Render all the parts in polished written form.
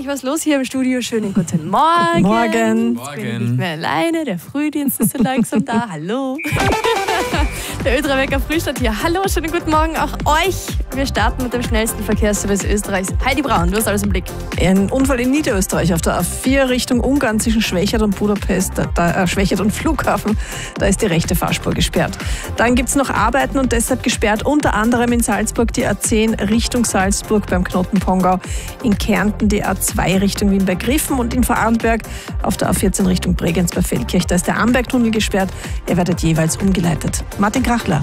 Österreich was los hier im Studio. Schönen guten Morgen. Morgen. Jetzt bin ich nicht mehr alleine. Der Frühdienst ist so langsam da. Hallo. Der Ö3-Wecker Frühstart hier. Hallo, schönen guten Morgen auch euch. Wir starten mit dem schnellsten Verkehrsservice Österreichs. Heidi Braun, du hast alles im Blick. Ein Unfall in Niederösterreich auf der A4 Richtung Ungarn zwischen Schwechat und Budapest, Schwechat und Flughafen. Da ist die rechte Fahrspur gesperrt. Dann gibt es noch Arbeiten und deshalb gesperrt, unter anderem in Salzburg die A10 Richtung Salzburg beim Knoten Pongau, in Kärnten die A2 Richtung Wien bei Griffen und in Vorarlberg auf der A14 Richtung Bregenz bei Feldkirch. Da ist der Ambergtunnel gesperrt. Er wird jeweils umgeleitet. Martin Krachler.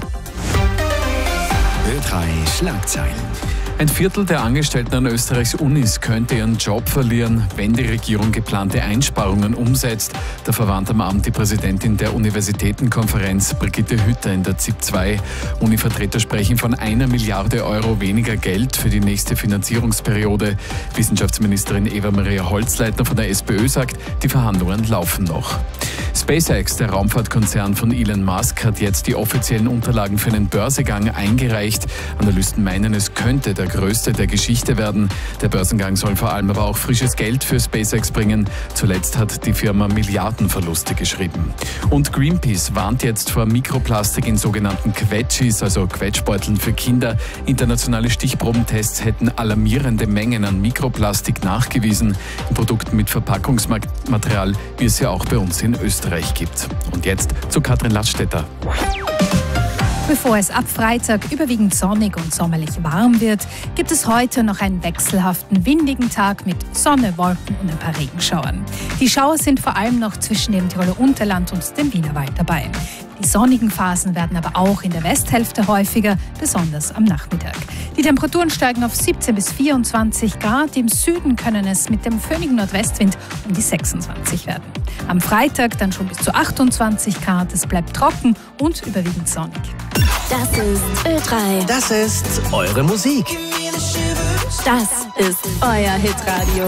Ö3 Schlagzeilen. Ein Viertel der Angestellten an Österreichs Unis könnte ihren Job verlieren, wenn die Regierung geplante Einsparungen umsetzt. Da verwarnt am Abend die Präsidentin der Universitätenkonferenz, Brigitte Hütter, in der ZIP 2. Uni-Vertreter sprechen von 1 Milliarde Euro weniger Geld für die nächste Finanzierungsperiode. Wissenschaftsministerin Eva-Maria Holzleitner von der SPÖ sagt, die Verhandlungen laufen noch. SpaceX, der Raumfahrtkonzern von Elon Musk, hat jetzt die offiziellen Unterlagen für einen Börsegang eingereicht. Analysten meinen, es könnte der größte der Geschichte werden. Der Börsengang soll vor allem aber auch frisches Geld für SpaceX bringen. Zuletzt hat die Firma Milliardenverluste geschrieben. Und Greenpeace warnt jetzt vor Mikroplastik in sogenannten Quetschis, also Quetschbeuteln für Kinder. Internationale Stichprobentests hätten alarmierende Mengen an Mikroplastik nachgewiesen in Produkten mit Verpackungsmaterial, wie es ja auch bei uns in Österreich gibt. Und jetzt zu Katrin Ladstätter. Bevor es ab Freitag überwiegend sonnig und sommerlich warm wird, gibt es heute noch einen wechselhaften, windigen Tag mit Sonne, Wolken und ein paar Regenschauern. Die Schauer sind vor allem noch zwischen dem Tiroler Unterland und dem Wienerwald dabei. Die sonnigen Phasen werden aber auch in der Westhälfte häufiger, besonders am Nachmittag. Die Temperaturen steigen auf 17 bis 24 Grad. Im Süden können es mit dem föhnigen Nordwestwind um die 26 werden. Am Freitag dann schon bis zu 28 Grad. Es bleibt trocken und überwiegend sonnig. Das ist Ö3. Das ist eure Musik. Das ist euer Hitradio.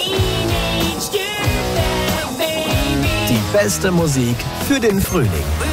Die beste Musik für den Frühling.